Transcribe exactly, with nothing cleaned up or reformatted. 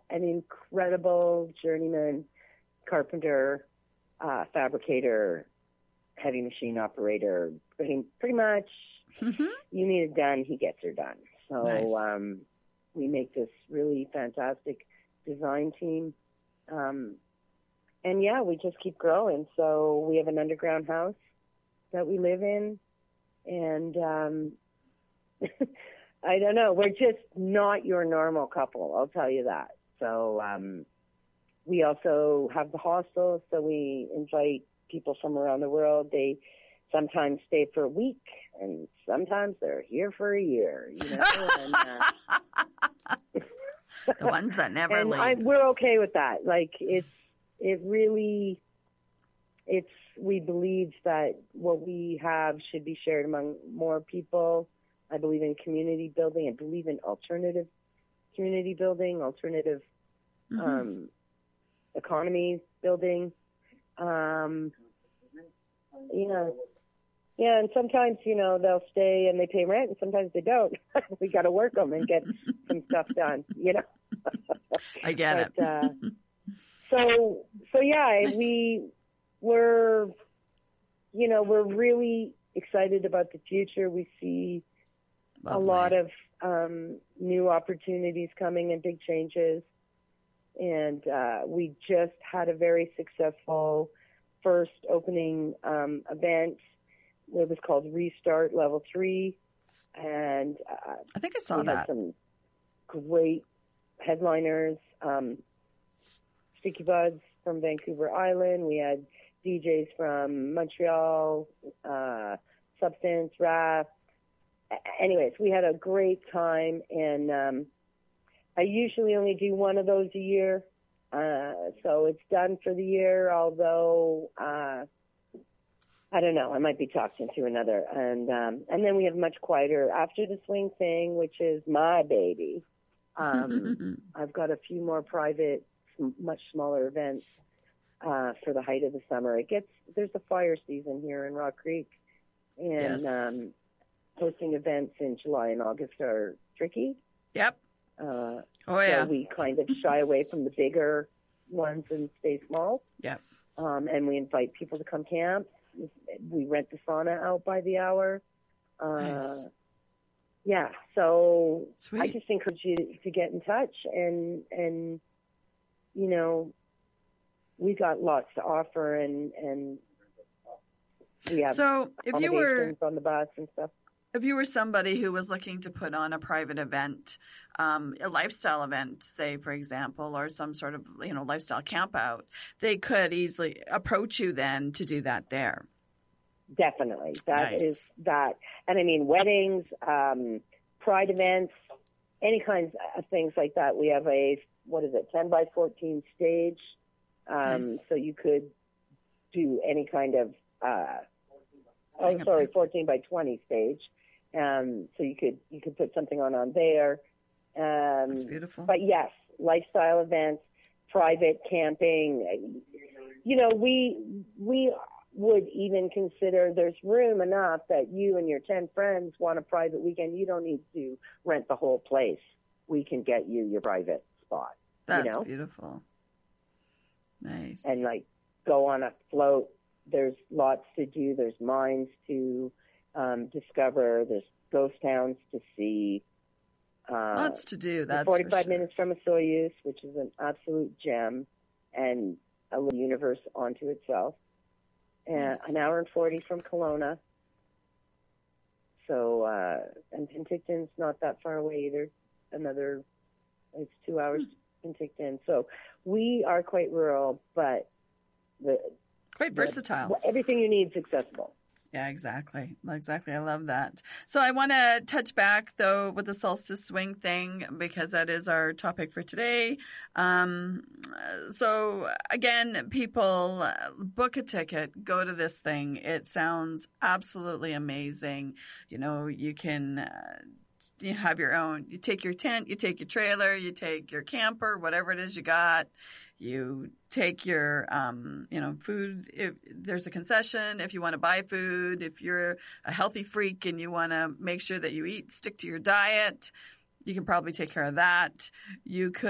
an incredible journeyman, carpenter, uh, fabricator, heavy machine operator. Pretty, pretty much, mm-hmm. you need it done, he gets her done. So nice. um, we make this really fantastic design team. Um, and, yeah, we just keep growing. So we have an underground house that we live in. And um, I don't know. We're just not your normal couple, I'll tell you that. So um, we also have the hostel, so we invite people from around the world. They sometimes stay for a week, and sometimes they're here for a year, you know. and, uh, the ones that never and leave. I, we're okay with that. Like, it's, it really, it's, we believe that what we have should be shared among more people. I believe in community building. I believe in alternative community building, alternative mm-hmm. um, economy building. Um, yeah. Yeah, and sometimes, you know, they'll stay and they pay rent, and sometimes they don't. We got to work them and get some stuff done, you know. I get but, it. uh, so, so yeah, nice. we we're, you know, we're really excited about the future. We see Lovely. a lot of um, new opportunities coming and big changes. And uh, we just had a very successful first opening um, event. It was called Restart Level three. And uh, I think I saw we that. had some great headliners. Um, Sticky Buds from Vancouver Island. We had D Js from Montreal, uh, Substance, Wrath. Anyways, we had a great time, and um, I usually only do one of those a year, uh, so it's done for the year, although, uh, I don't know, I might be talking to another. And um, and then we have much quieter After the Swing Thing, which is my baby. Um, I've got a few more private, much smaller events uh, for the height of the summer. It gets, there's a fire season here in Rock Creek, and yes. um, hosting events in July and August are tricky. Yep. Uh, oh, yeah. So we kind of shy away from the bigger ones and stay small. Yep. Um, and we invite people to come camp. We rent the sauna out by the hour. Uh, nice. Yeah. So Sweet. I just encourage you to get in touch, and, and, you know, we got lots to offer, and, and we have so if you were on the bus and stuff. If you were somebody who was looking to put on a private event, um, a lifestyle event, say, for example, or some sort of, you know, lifestyle camp out, they could easily approach you then to do that there. Definitely. That nice. is that. And I mean, weddings, um, pride events, any kinds of things like that. We have a, what is it, ten by fourteen stage. Um, nice. So you could do any kind of, uh, oh, sorry, fourteen by twenty stage. Um, so you could, you could put something on on there. Um, That's beautiful. But yes, lifestyle events, private camping. You know, we, we would even consider there's room enough that you and your ten friends want a private weekend. You don't need to rent the whole place. We can get you your private spot. That's you know? beautiful. Nice. And like go on a float. There's lots to do. There's mines to um, discover. There's ghost towns to see. Uh, lots to do. That's forty-five for sure. minutes from a Soyuz, which is an absolute gem and a little universe onto itself. And Nice. an hour and forty from Kelowna. So, uh, and Penticton's not that far away either. Another, it's two hours hmm. to Penticton. So we are quite rural, but the quite versatile. The, everything you need is accessible. Yeah, exactly. Exactly. I love that. So I want to touch back, though, with the solstice swing thing, because that is our topic for today. Um, so, again, people, uh, book a ticket, go to this thing. It sounds absolutely amazing. You know, you can uh, you have your own, you take your tent, you take your trailer, you take your camper, whatever it is you got. You take your, um, you know, food. If there's a concession, if you want to buy food, if you're a healthy freak and you want to make sure that you eat, stick to your diet, you can probably take care of that. You could